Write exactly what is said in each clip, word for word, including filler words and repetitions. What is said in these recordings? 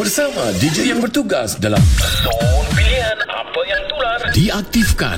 bersama D J yang bertugas dalam Zon Pilihan Apa Yang Tular diaktifkan.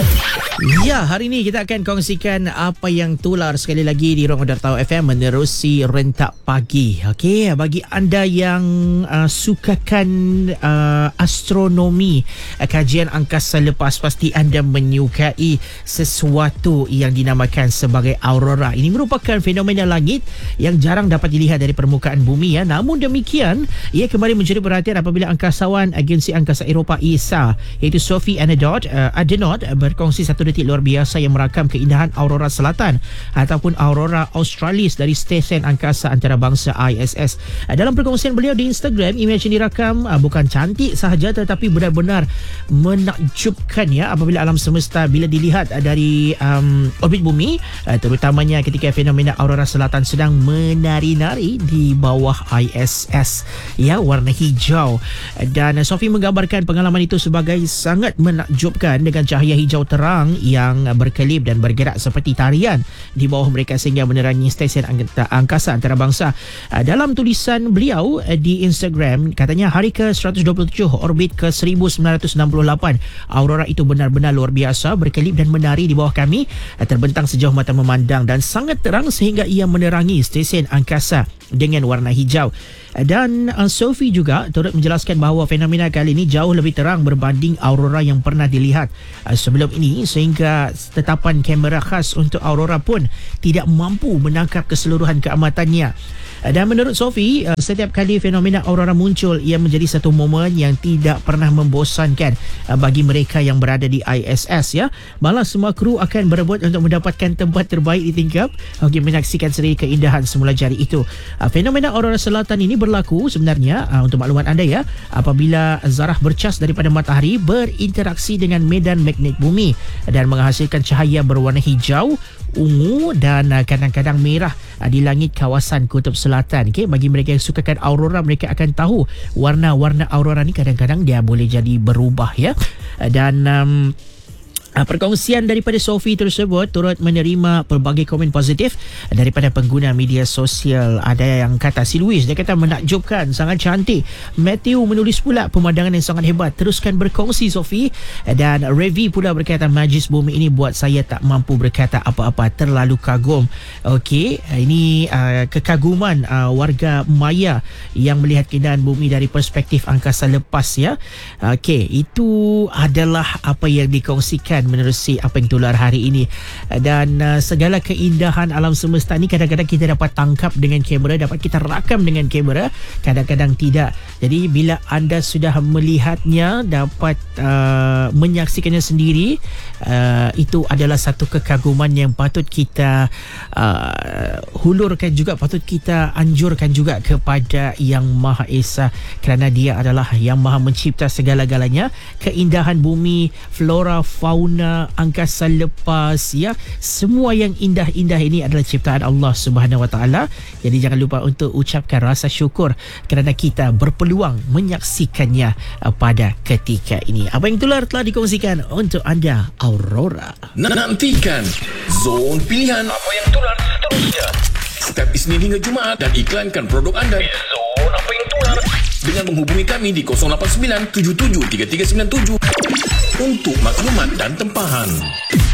Ya, hari ini kita akan kongsikan apa yang tular sekali lagi di Ruang Dartawa F M menerusi rentak pagi. Okey, bagi anda yang uh, sukakan uh, astronomi, uh, kajian angkasa lepas, pasti anda menyukai sesuatu yang dinamakan sebagai aurora. Ini merupakan fenomena langit yang jarang dapat dilihat dari permukaan bumi ya. Namun demikian, ia kembali menjadi perhatian apabila angkasawan Agensi Angkasa Eropah E S A iaitu Sophie Anadot uh, Adenot berkongsi satu detik luar biasa yang merakam keindahan aurora selatan ataupun aurora australis dari stesen angkasa antarabangsa I S S. Dalam perkongsian beliau di Instagram, imej yang direkam bukan cantik sahaja tetapi benar-benar menakjubkan ya apabila alam semesta bila dilihat dari um, orbit bumi, terutamanya ketika fenomena aurora selatan sedang menari-nari di bawah I S S ya, warna hijau. Dan Sophie menggambarkan pengalaman itu sebagai sangat menakjubkan dengan cahaya hijau terang yang berkelip dan bergerak seperti tarian di bawah mereka sehingga menerangi stesen angkasa antarabangsa. Dalam tulisan beliau di Instagram, katanya hari ke seratus dua puluh tujuh orbit ke seribu sembilan ratus enam puluh lapan, aurora itu benar-benar luar biasa, berkelip dan menari di bawah kami, terbentang sejauh mata memandang dan sangat terang sehingga ia menerangi stesen angkasa dengan warna hijau. Dan uh, Sophie juga turut menjelaskan bahawa fenomena kali ini jauh lebih terang berbanding aurora yang pernah dilihat uh, sebelum ini, sehingga tetapan kamera khas untuk aurora pun tidak mampu menangkap keseluruhan keamatannya. Dan menurut Sophie, setiap kali fenomena aurora muncul, ia menjadi satu momen yang tidak pernah membosankan bagi mereka yang berada di I S S ya. Malah semua kru akan berebut untuk mendapatkan tempat terbaik di tingkap bagi menyaksikan sendiri keindahan semula jari itu. Fenomena aurora selatan ini berlaku sebenarnya, untuk maklumat anda ya, apabila zarah bercas daripada matahari berinteraksi dengan medan magnet bumi dan menghasilkan cahaya berwarna hijau, ungu dan kadang-kadang merah di langit kawasan kutub selatan. Okey, bagi mereka yang sukakan aurora, mereka akan tahu warna-warna aurora ni kadang-kadang dia boleh jadi berubah ya. Dan um, perkongsian daripada Sophie tersebut turut menerima pelbagai komen positif daripada pengguna media sosial. Ada yang kata, si Louis, dia kata menakjubkan, sangat cantik. Matthew menulis pula pemandangan yang sangat hebat, teruskan berkongsi Sophie. Dan Revi pula berkata, majlis bumi ini buat saya tak mampu berkata apa-apa, terlalu kagum. Okey, ini uh, kekaguman uh, warga Maya yang melihat keindahan bumi dari perspektif angkasa lepas ya. Okey, itu adalah apa yang dikongsikan menerusi apa yang tular hari ini. Dan uh, segala keindahan alam semesta ni kadang-kadang kita dapat tangkap dengan kamera, dapat kita rakam dengan kamera, kadang-kadang tidak. Jadi bila anda sudah melihatnya, dapat uh, menyaksikannya sendiri, uh, itu adalah satu kekaguman yang patut kita uh, hulurkan juga, patut kita anjurkan juga kepada Yang Maha Esa, kerana dia adalah yang maha mencipta segala-galanya. Keindahan bumi, flora, fauna, angkasa lepas ya, semua yang indah-indah ini adalah ciptaan Allah Subhanahu Wa Taala. Jadi jangan lupa untuk ucapkan rasa syukur kerana kita berpeluang menyaksikannya pada ketika ini. Apa yang tular telah dikongsikan untuk anda aurora. Nantikan Zon Pilihan Apa Yang Tular seterusnya setiap Isnin hingga Jumaat dan iklankan produk anda di Zon Apa Yang Tular dengan menghubungi kami di kosong lapan sembilan tujuh tujuh tiga tiga sembilan tujuh untuk maklumat dan tempahan.